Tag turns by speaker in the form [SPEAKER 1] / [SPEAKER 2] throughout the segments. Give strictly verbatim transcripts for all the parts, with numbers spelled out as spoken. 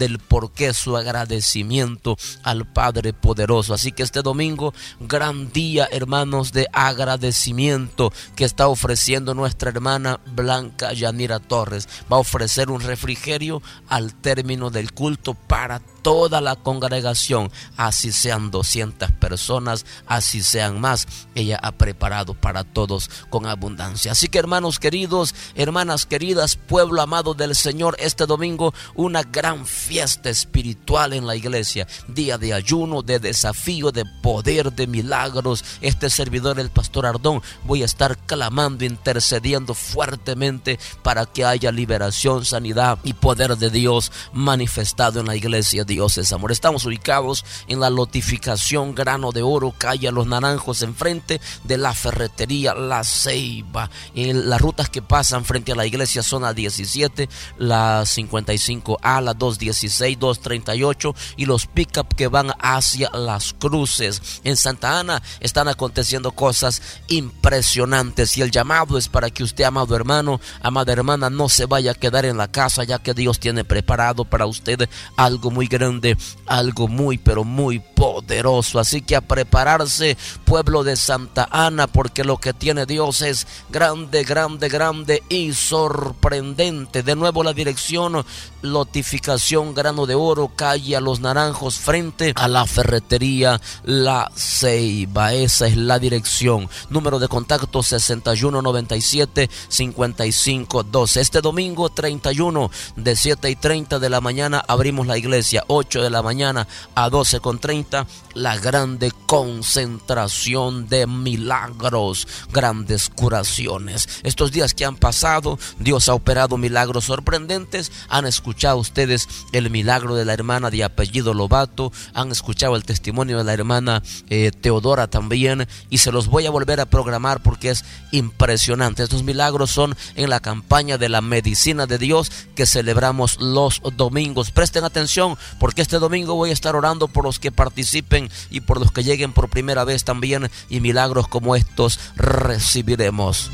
[SPEAKER 1] del por qué su agradecimiento al Padre poderoso. Así que este domingo, gran día, hermanos, de agradecimiento que está ofreciendo nuestra hermana Blanca Yanira Torres. Va a ofrecer un refrigerio al término del culto para toda la congregación, así sean doscientas personas, así sean más. Ella ha preparado para todos con abundancia. Así que, hermanos queridos, hermanas queridas, pueblo amado del Señor, este domingo una gran fiesta espiritual en la iglesia, día de ayuno, de desafío, de poder, de milagros. Este servidor, el pastor Ardón, voy a estar clamando, intercediendo fuertemente para que haya liberación, sanidad y poder de Dios manifestado en la iglesia. Dios es amor. Estamos ubicados en la lotificación Grano de Oro, calle Los Naranjos, enfrente de la ferretería La Ceiba. En las rutas que pasan frente a la iglesia son la diecisiete, la cincuenta y cinco A, la doscientos dieciséis, doscientos treinta y ocho y los pick-up que van hacia Las Cruces. En Santa Ana están aconteciendo cosas impresionantes y el llamado es para que usted, amado hermano, amada hermana, no se vaya a quedar en la casa, ya que Dios tiene preparado para usted algo muy grande, algo muy pero muy poderoso. Así que a prepararse, pueblo de Santa Ana, porque lo que tiene Dios es grande, grande, grande y sorprendente. De nuevo la dirección: lotificación Grano de Oro, calle a Los Naranjos, frente a la ferretería La Ceiba. Esa es la dirección. Número de contacto sesenta y uno noventa y siete cincuenta y cinco doce. Este domingo treinta y uno, de siete y treinta de la mañana abrimos la iglesia, ocho de la mañana a doce con treinta, la grande concentración de milagros, grandes curaciones. Estos días que han pasado, Dios ha operado milagros sorprendentes. Han escuchado ustedes el milagro de la hermana de apellido Lobato, han escuchado el testimonio de la hermana eh, Teodora también, y se los voy a volver a programar porque es impresionante. Estos milagros son en la campaña de la medicina de Dios que celebramos los domingos. Presten atención, porque este domingo voy a estar orando por los que participen y por los que lleguen por primera vez también, y milagros como estos recibiremos.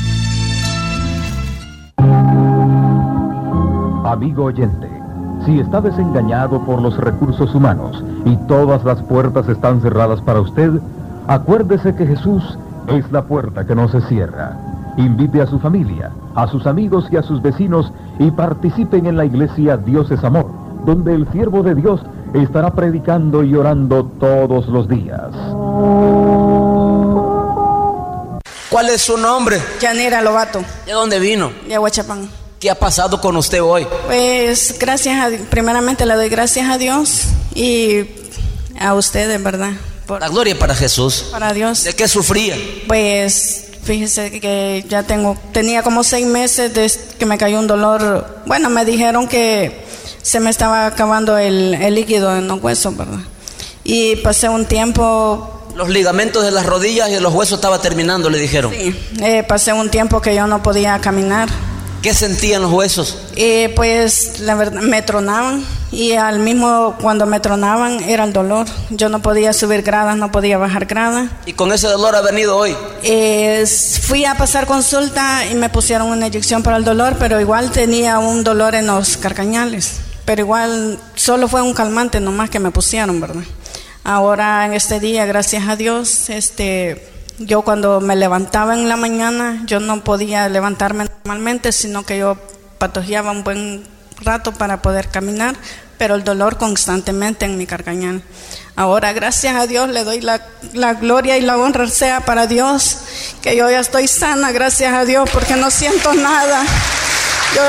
[SPEAKER 2] Amigo oyente, si está desengañado por los recursos humanos y todas las puertas están cerradas para usted, acuérdese que Jesús es la puerta que no se cierra. Invite a su familia, a sus amigos y a sus vecinos y participen en la iglesia Dios es Amor, donde el siervo de Dios estará predicando y orando todos los días.
[SPEAKER 1] ¿Cuál es su nombre?
[SPEAKER 3] Yanira Lobato.
[SPEAKER 1] ¿De dónde vino?
[SPEAKER 3] De Aguachapán.
[SPEAKER 1] ¿Qué ha pasado con usted hoy?
[SPEAKER 3] Pues gracias a primeramente le doy gracias a Dios y a ustedes, ¿verdad? Por,
[SPEAKER 1] la gloria para Jesús.
[SPEAKER 3] Para Dios.
[SPEAKER 1] ¿De qué sufría?
[SPEAKER 3] Pues fíjese que ya tengo, tenía como seis meses de que me cayó un dolor. Bueno, me dijeron que se me estaba acabando el, el líquido en los huesos, ¿verdad? Y pasé un tiempo.
[SPEAKER 1] Los ligamentos de las rodillas y de los huesos estaba terminando, le dijeron.
[SPEAKER 3] Sí, eh, pasé un tiempo que yo no podía caminar.
[SPEAKER 1] ¿Qué sentían los huesos?
[SPEAKER 3] Eh, pues la verdad me tronaban, y al mismo cuando me tronaban era el dolor. Yo no podía subir gradas, no podía bajar gradas.
[SPEAKER 1] ¿Y con ese dolor ha venido hoy?
[SPEAKER 3] Eh, fui a pasar consulta y me pusieron una inyección para el dolor, pero igual tenía un dolor en los carcañales. Pero igual solo fue un calmante nomás que me pusieron, ¿verdad? Ahora en este día, gracias a Dios, este... yo cuando me levantaba en la mañana, yo no podía levantarme normalmente, sino que yo patojeaba un buen rato para poder caminar, pero el dolor constantemente en mi carcañal. Ahora, gracias a Dios, le doy la, la gloria y la honra sea para Dios, que yo ya estoy sana, gracias a Dios, porque no siento nada. Yo...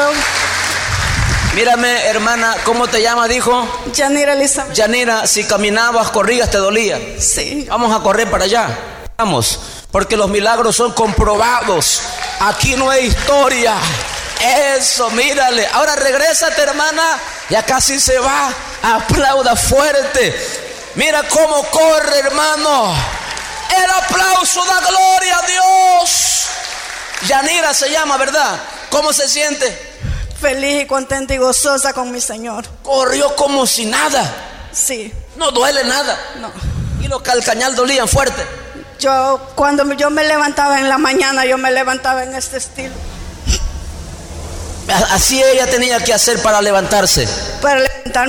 [SPEAKER 1] Mírame, hermana, ¿cómo te llamas, dijo?
[SPEAKER 3] Yanira Elizabeth.
[SPEAKER 1] Yanira, si caminabas, corrías, ¿te dolía?
[SPEAKER 3] Sí.
[SPEAKER 1] Vamos a correr para allá. Vamos, porque los milagros son comprobados. Aquí no hay historia. Eso, mírale. Ahora regrésate, hermana. Ya casi se va. Aplauda fuerte. Mira cómo corre, hermano. El aplauso da gloria a Dios. Yanira se llama, ¿verdad? ¿Cómo se siente?
[SPEAKER 3] Feliz y contenta y gozosa con mi Señor.
[SPEAKER 1] Corrió como si nada.
[SPEAKER 3] Sí.
[SPEAKER 1] No duele nada.
[SPEAKER 3] No.
[SPEAKER 1] Y los calcañal dolían fuerte.
[SPEAKER 3] Yo, cuando yo me levantaba en la mañana, yo me levantaba en este estilo.
[SPEAKER 1] Así ella tenía que hacer para levantarse.
[SPEAKER 3] Para